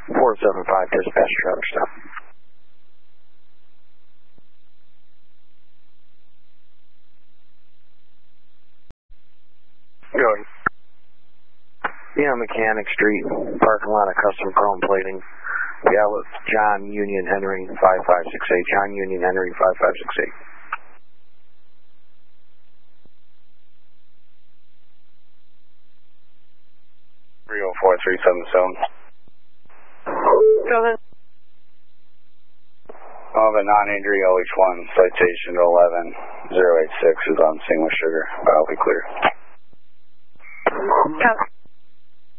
475 dispatch traffic stop. Going. Yeah, Mechanic Street, parking lot of custom chrome plating. Yeah, with John Union Henry 5568. John Union Henry 5568. Go ahead. The non-injury OH1 citation 11086 is on Single Sugar. I'll be clear. Copy.